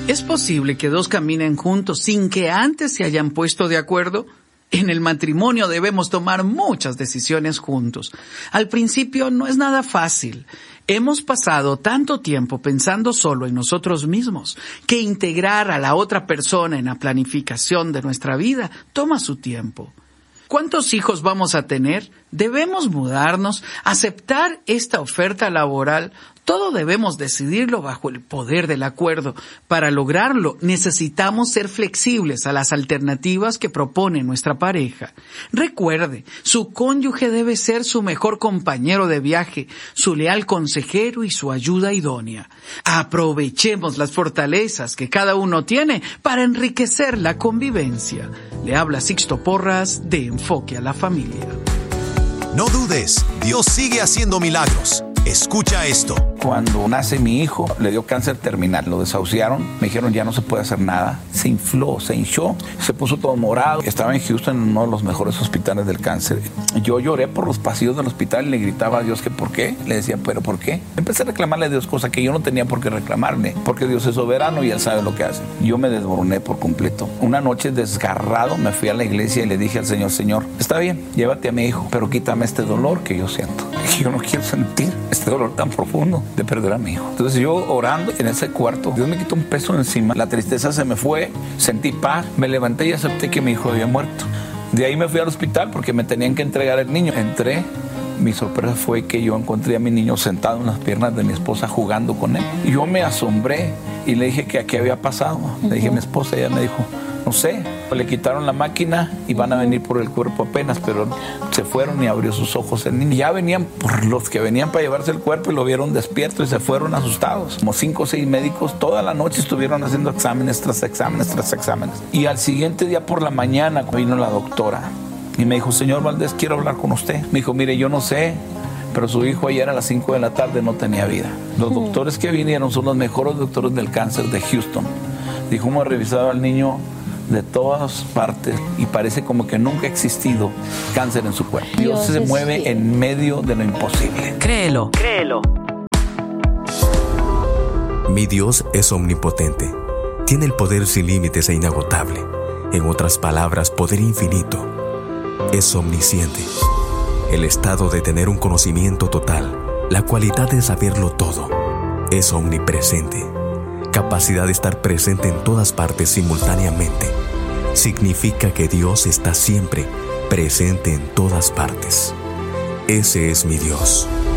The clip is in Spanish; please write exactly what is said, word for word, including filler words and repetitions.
¿Es posible que dos caminen juntos sin que antes se hayan puesto de acuerdo? En el matrimonio debemos tomar muchas decisiones juntos. Al principio no es nada fácil. Hemos pasado tanto tiempo pensando solo en nosotros mismos que integrar a la otra persona en la planificación de nuestra vida toma su tiempo. ¿Cuántos hijos vamos a tener? ¿Debemos mudarnos? ¿Aceptar esta oferta laboral? Todo debemos decidirlo bajo el poder del acuerdo. Para lograrlo, necesitamos ser flexibles a las alternativas que propone nuestra pareja. Recuerde, su cónyuge debe ser su mejor compañero de viaje, su leal consejero y su ayuda idónea. Aprovechemos las fortalezas que cada uno tiene para enriquecer la convivencia. Le habla Sixto Porras de Enfoque a la Familia. No dudes, Dios sigue haciendo milagros. Escucha esto. Cuando nace mi hijo, le dio cáncer terminal, lo desahuciaron, me dijeron ya no se puede hacer nada, se infló, se hinchó, se puso todo morado. Estaba en Houston, en uno de los mejores hospitales del cáncer. Yo lloré por los pasillos del hospital y le gritaba a Dios que por qué, le decía, pero ¿por qué? Empecé a reclamarle a Dios, cosa que yo no tenía por qué reclamarle, porque Dios es soberano y Él sabe lo que hace. Yo me desmoroné por completo. Una noche desgarrado me fui a la iglesia y le dije al Señor, Señor, está bien, llévate a mi hijo, pero quítame este dolor que yo siento. Yo no quiero sentir este dolor tan profundo de perder a mi hijo. Entonces yo orando en ese cuarto, Dios me quitó un peso encima, la tristeza se me fue, sentí paz, me levanté y acepté que mi hijo había muerto. De ahí me fui al hospital porque me tenían que entregar el niño. Entré, mi sorpresa fue que yo encontré a mi niño sentado en las piernas de mi esposa jugando con él. Y yo me asombré y le dije que aquí había pasado. Le dije a mi esposa y ella me dijo, no sé, le quitaron la máquina y van a venir por el cuerpo apenas, pero se fueron y abrió sus ojos el niño. Ya venían por los que venían para llevarse el cuerpo y lo vieron despierto y se fueron asustados. Como cinco o seis médicos toda la noche estuvieron haciendo exámenes tras exámenes tras exámenes. Y al siguiente día por la mañana vino la doctora y me dijo, señor Valdés, quiero hablar con usted. Me dijo, mire, yo no sé, pero su hijo ayer a las cinco de la tarde no tenía vida. Los doctores que vinieron son los mejores doctores del cáncer de Houston. Dijo, hemos revisado al niño de todas partes y parece como que nunca ha existido cáncer en su cuerpo. Dios, Dios se mueve fiel. En medio de lo imposible. Créelo, créelo. Mi Dios es omnipotente. Tiene el poder sin límites e inagotable. En otras palabras, poder infinito. Es omnisciente. El estado de tener un conocimiento total. La cualidad de saberlo todo. Es omnipresente. Capacidad de estar presente en todas partes simultáneamente. Significa que Dios está siempre presente en todas partes. Ese es mi Dios.